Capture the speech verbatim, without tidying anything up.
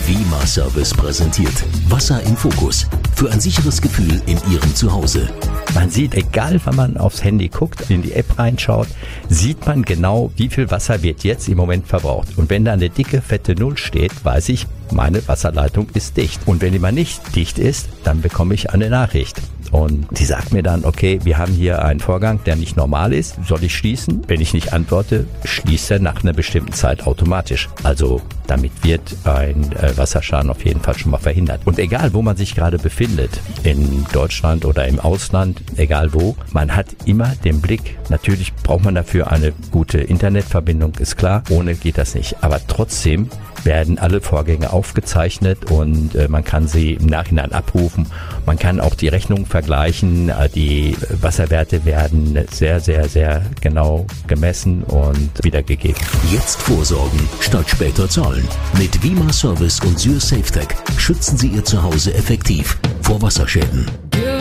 Vima Service präsentiert Wasser im Fokus. Für ein sicheres Gefühl in Ihrem Zuhause. Man sieht, egal wann man aufs Handy guckt, in die App reinschaut, sieht man genau, wie viel Wasser wird jetzt im Moment verbraucht. Und wenn da eine dicke, fette Null steht, weiß ich, meine Wasserleitung ist dicht. Und wenn die mal nicht dicht ist, dann bekomme ich eine Nachricht. Und die sagt mir dann, okay, wir haben hier einen Vorgang, der nicht normal ist. Soll ich schließen? Wenn ich nicht antworte, schließt er nach einer bestimmten Zeit automatisch. Also damit wird ein äh, Wasserschaden auf jeden Fall schon mal verhindert. Und egal, wo man sich gerade befindet, in Deutschland oder im Ausland, egal wo, man hat immer den Blick. Natürlich braucht man dafür eine gute Internetverbindung, ist klar. Ohne geht das nicht. Aber trotzdem werden alle Vorgänge aufgezeichnet und äh, man kann sie im Nachhinein abrufen. Man kann auch die Rechnung vergleichen. Die Wasserwerte werden sehr, sehr, sehr genau gemessen und wiedergegeben. Jetzt vorsorgen, statt später zahlen. Mit Vima Service und SürSafeTech schützen Sie Ihr Zuhause effektiv vor Wasserschäden.